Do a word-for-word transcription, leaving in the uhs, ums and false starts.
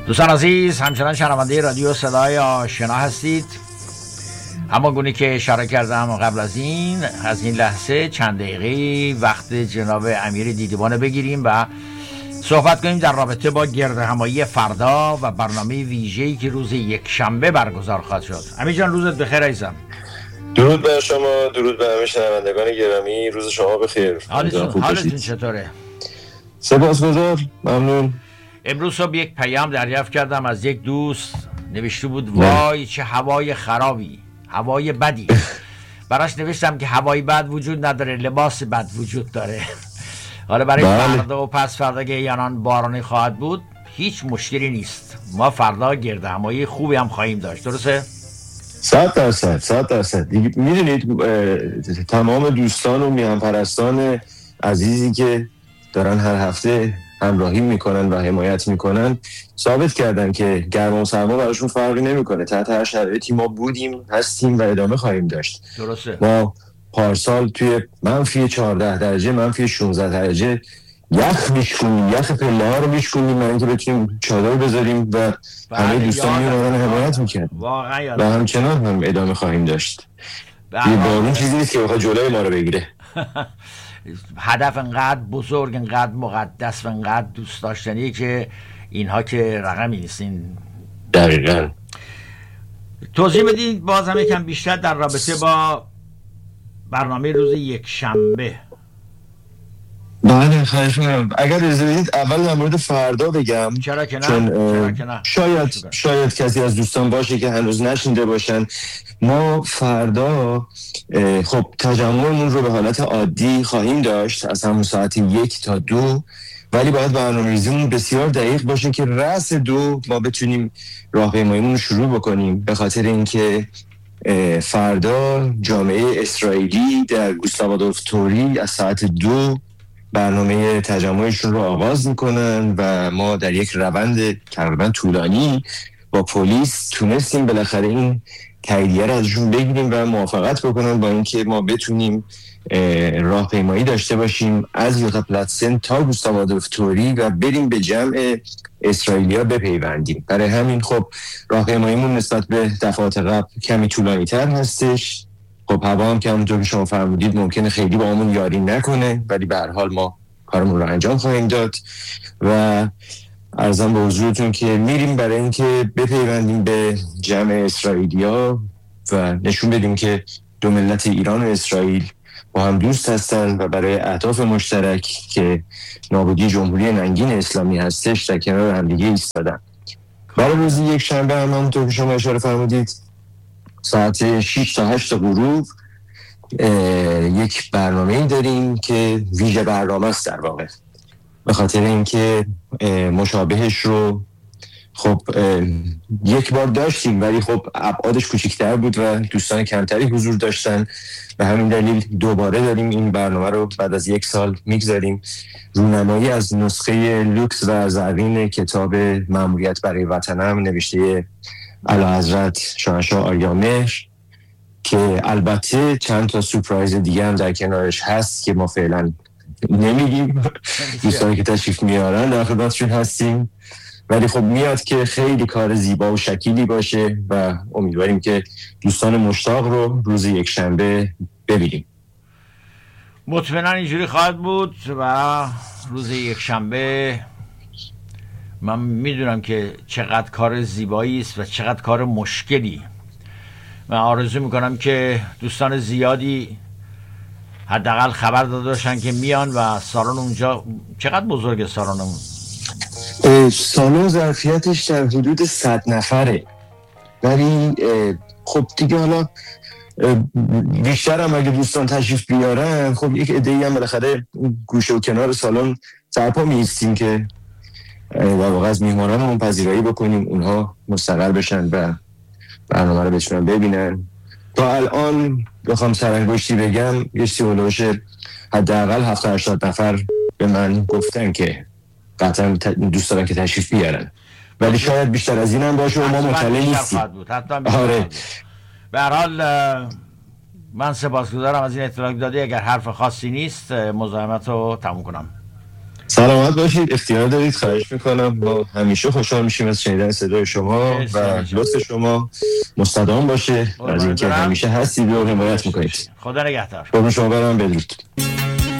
دوستان عزیز، همچنان شنونده رادیو صدای آشنا هستید. همان گونه که اشاره کردم قبل از این از این لحظه چند دقیقه وقت جناب امیر دیدبان بگیریم و صحبت کنیم در رابطه با گردهمایی فردا و برنامه ویژه‌ای که روز یک شنبه برگزار خواهد شد. امیر جان، روزت بخیر عزیزم. درود بر شما، درود بر همه شنوندگان گرامی. روز شما بخیر. حالتون حالتون چطوره؟ سپاسگزار، ممنون. امروز صبح یک پیام دریافت کردم از یک دوست، نوشته بود وای چه هوای خرابی، هوای بدی. براش نوشتم که هوای بد وجود نداره، لباس بد وجود داره. حالا برای بله. فردا و پس فردا که یانان بارانی خواهد بود هیچ مشکلی نیست. ما فردا گردهمایی خوبی هم خواهیم داشت، درسته؟ صد درصد صد درصد. میدونید تمام دوستان و میهن پرستان عزیزی که دارن هر هفته همراهی میکنن و حمایت میکنن ثابت کردن که گرما و سرما براشون فرقی نمیکنه. تحت هر شرایطی ما بودیم، هستیم و ادامه خواهیم داشت. درسته. ما پارسال توی منفی چهارده درجه، منفی شانزده درجه یخ میشکنیم، یخ پله ها رو میشکنیم من اینکه بتونیم چادر بذاریم و همه دوستان میرونن حمایت میکرد و همچنان هم ادامه خواهیم داشت. یه بارون چیزی نیست که بخواد جلوی ما رو بگیره. هدف انقدر بزرگ، انقدر مقدس و انقدر دوست داشتنی که اینها که رقمی نیستین. دقیقاً. توضیح بدید باز هم یکم بیشتر در رابطه با برنامه روز یک شنبه. بله خواهش می‌کنم. اگر اجازه بدید اول در مورد فردا بگم. چرا که نه؟ چون چرا که نه؟ شاید شاید کسی از دوستان باشه که هنوز نشنیده باشن. ما فردا خب تجمعمون رو به حالت عادی خواهیم داشت از همون ساعت یک تا دو، ولی باید برنامه‌ریزیمون بسیار دقیق باشه که رأس دو ما بتونیم راهپیماییمون رو شروع بکنیم، به خاطر اینکه فردا جامعه اسرائیلی در گوستاو آدولف توری از ساعت دو برنامه تجمعشون رو آغاز میکنن و ما در یک روند تقریبا طولانی با پلیس تونستیم بالاخره این تاییدیه رو ازشون بگیریم و موافقت بکنن با اینکه ما بتونیم راهپیمایی داشته باشیم از یوتا پلاتسن تا گوستاو آدولف توری و بریم به جمع اسرائیلیا بپیوندیم. برای همین خب راهپیماییمون نسبت به دفعات قبل کمی طولانی تر هستش. خب هوا هم که همونطور که شما فرمودید ممکنه خیلی با همون یاری نکنه، ولی به هر حال ما کارمون رو انجام خواهیم داد و عرضم به حضورتون که میریم برای اینکه بپیوندیم به جمع اسرائیلیا و نشون بدیم که دو ملت ایران و اسرائیل با هم دوست هستن و برای اهداف مشترک که نابودی جمهوری ننگین اسلامی هستش در کنار همدیگه ایستادن. برای روز یک شنبه هم همونطور که شما اشاره فرمودید ساعت شش تا هشت غروب یک برنامه‌ای داریم که ویژه برنامه است در واقع، به خاطر اینکه مشابهش رو خب یک بار داشتیم ولی خب ابعادش کوچکتر بود و دوستان کمتری حضور داشتن و همین دلیل دوباره داریم این برنامه رو بعد از یک سال میگذاریم. رونمایی از نسخه لوکس و زرین کتاب مأموریت برای وطنم نوشته اعلیحضرت شاهنشاه آریامهر که البته چند تا سورپرایز دیگه هم در کنارش هست که ما فعلا نمیگیم. دوستانی که تشریف میارن در خدمتشون هستیم، ولی خب میاد که خیلی کار زیبا و شکیلی باشه و امیدواریم که دوستان مشتاق رو روز یک شنبه ببینیم. مطمئنا اینجوری خواهد بود و روز یک شنبه من میدونم که چقدر کار زیبایی است و چقدر کار مشکلی. من آرزو میکنم که دوستان زیادی حداقل خبر داده باشن که میان و سالن اونجا چقدر بزرگه سالنمون؟ سالن ظرفیتش در حدود صد نفره، ولی خب دیگه حالا بیشتر هم اگه دوستان تشریف بیارن خب یک عده‌ای هم بالاخره گوشه و کنار سالن سرپا میایستیم که در واقع از میهمانانمون پذیرایی بکنیم، اونها مستقر بشن و برنامه رو بتونن ببینن. تا الان بخوام سرانگشتی بگم یه سیولوش حداقل هفتاد هشتاد نفر به من گفتن که قطعا دوست دارن که تشریف بیارن، ولی شاید بیشتر از این هم باشه و ما مطلع نیستیم. آره. به هر حال من سپاسگزارم از این اطلاع داده. اگر حرف خاصی نیست مزاحمت رو تموم کنم. سلامت باشید، اختیار دارید. خواهش میکنم. ما همیشه خوشحال میشیم از شنیدن صدای شما و لطف شما مستدام باشه. از اینکه همیشه هستید و حمایت میکنید. خدا نگهدار. قربون شما برم. بدرود.